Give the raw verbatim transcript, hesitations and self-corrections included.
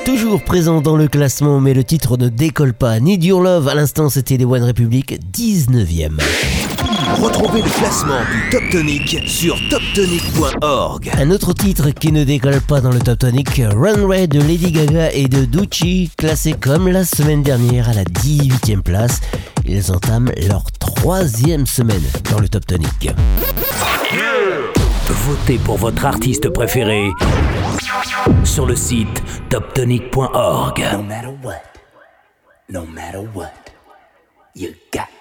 toujours présent dans le classement, mais le titre ne décolle pas. Need Your Love, à l'instant, c'était les One Republic, dix-neuvième. Retrouvez le classement du Top Tonic sur top tonic point org. Un autre titre qui ne décolle pas dans le Top Tonic, Runway de Lady Gaga et de Doechii, classé comme la semaine dernière à la dix-huitième place. Ils entament leur troisième semaine dans le Top Tonic. Votez pour votre artiste préféré sur le site top tonic point org. No matter what, no matter what, you got